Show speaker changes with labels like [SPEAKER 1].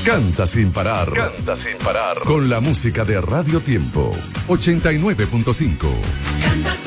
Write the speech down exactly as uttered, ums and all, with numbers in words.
[SPEAKER 1] Canta sin parar.
[SPEAKER 2] Canta sin parar.
[SPEAKER 1] Con la música de Radio Tiempo. ochenta y nueve punto cinco.
[SPEAKER 3] Canta